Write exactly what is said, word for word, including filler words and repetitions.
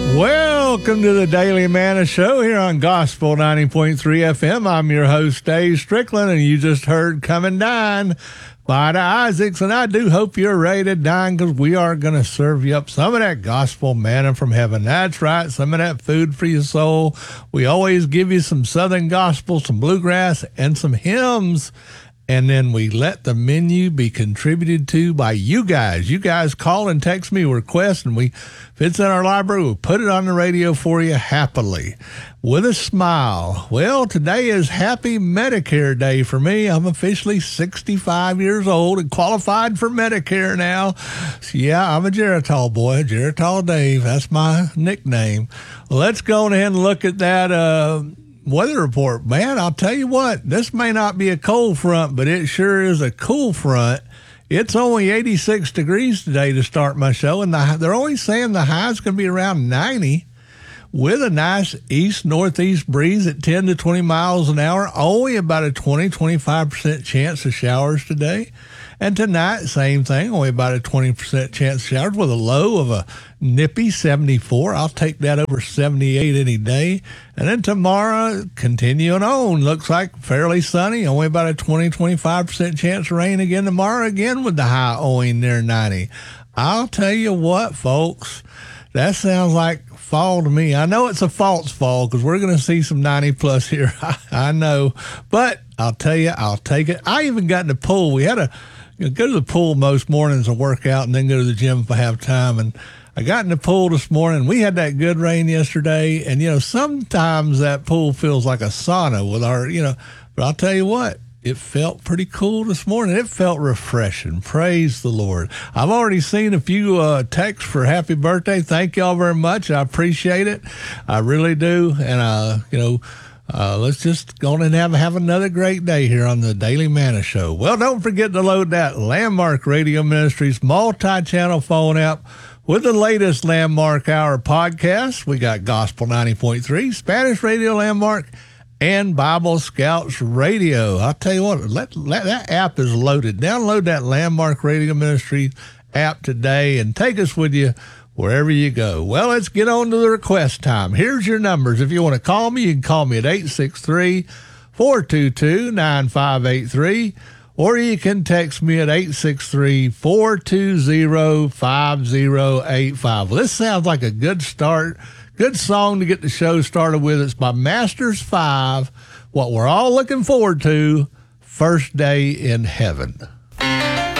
Welcome to the Daily Manna Show here on Gospel ninety point three F M. I'm your host, Dave Strickland, and you just heard Come and Dine by the Isaacs, and I do hope you're ready to dine because we are going to serve you up some of that gospel manna from heaven. That's right, some of that food for your soul. We always give you some Southern gospel, some bluegrass, and some hymns. And then we let the menu be contributed to by you guys. You guys call and text me requests, and we, if it's in our library, we'll put it on the radio for you happily with a smile. Well, today is Happy Medicare Day for me. I'm officially sixty-five years old and qualified for Medicare now. So yeah, I'm a Geritol boy, Geritol Dave. That's my nickname. Well, let's go ahead and look at that uh weather report. Man, I'll tell you what, this may not be a cold front, but it sure is a cool front. It's only eighty-six degrees today to start my show, and the, they're only saying the high is going to be around ninety with a nice east-northeast breeze at ten to twenty miles an hour. Only about a twenty to twenty-five percent chance of showers today. And tonight, same thing, only about a twenty percent chance of showers with a low of a nippy seventy-four. I'll take that over seventy-eight any day. And then tomorrow, continuing on, looks like fairly sunny, only about a twenty to twenty-five percent chance of rain again tomorrow, again with the high only near ninety. I'll tell you what, folks, that sounds like fall to me. I know it's a false fall because we're going to see some ninety plus here. I know, but I'll tell you, I'll take it. I even got in the pool. We had a You know, go to the pool most mornings and work out and then go to the gym if I have time. And I got in the pool this morning. We had that good rain yesterday. And, you know, sometimes that pool feels like a sauna with our, you know, but I'll tell you what, it felt pretty cool this morning. It felt refreshing. Praise the Lord. I've already seen a few uh, texts for happy birthday. Thank y'all very much. I appreciate it. I really do. And, uh, you know, Uh, let's just go on and have, have another great day here on the Daily Manna Show. Well, don't forget to load that Landmark Radio Ministries multi-channel phone app with the latest Landmark Hour podcast. We got Gospel ninety point three, Spanish Radio Landmark, and Bible Scouts Radio. I'll tell you what, let, let, that app is loaded. Download that Landmark Radio Ministries app today and take us with you wherever you go. Well, let's get on to the request time. Here's your numbers. If you want to call me, you can call me at eight six three, four two two, nine five eight three, or you can text me at eight six three, four two zero, five zero eight five. Well, this sounds like a good start, good song to get the show started with. It's by Masters five, what we're all looking forward to, First Day in Heaven.